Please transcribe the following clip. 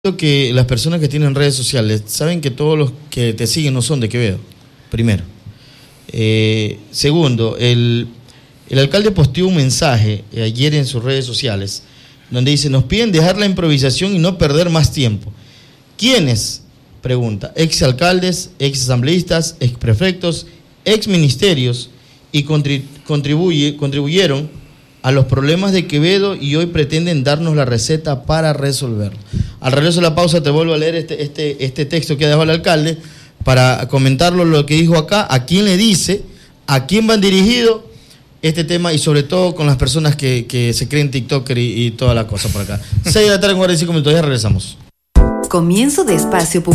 Que las personas que tienen redes sociales saben que todos los que te siguen no son de Quevedo, primero. Segundo, el alcalde posteó un mensaje ayer en sus redes sociales donde dice: nos piden dejar la improvisación y no perder más tiempo. ¿Quiénes? Pregunta. Exalcaldes, exasambleístas, exprefectos, exministerios y contribuyeron a los problemas de Quevedo y hoy pretenden darnos la receta para resolverlo. Al regreso de la pausa te vuelvo a leer este texto que ha dejado el alcalde para comentarlo, lo que dijo acá, a quién le dice, a quién van dirigido este tema y sobre todo con las personas que se creen TikToker y toda la cosa por acá. 6 de la tarde, 45 minutos, ya regresamos. Comienzo de espacio